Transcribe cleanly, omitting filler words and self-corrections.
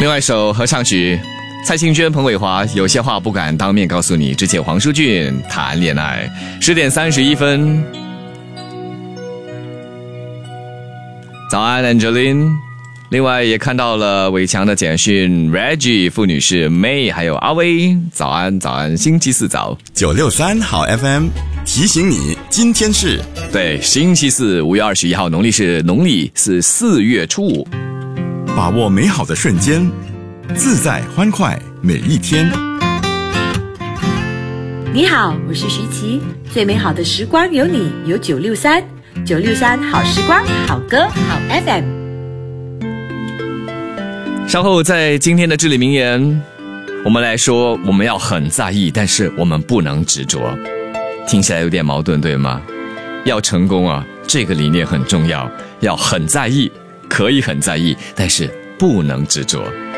另外一首合唱曲，蔡幸娟、彭伟华，有些话不敢当面告诉你，之前黄舒骏谈恋爱。10点31分。早安 Angeline。 另外也看到了伟强的简讯 Reggie 傅女士 May 还有阿威，早安早安，星期四早。 963好 FM 提醒你今天是对，星期四5月21号，农历是4月初5。 把握美好的瞬间，自在欢快每一天。 你好，我是徐琪，最美好的时光有你，有963好时光，好歌好 FM。 稍后在今天的至理名言，我们来说，我们要很在意，但是我们不能执着。听起来有点矛盾，对吗？要成功啊，这个理念很重要，要很在意，可以很在意，但是不能执着。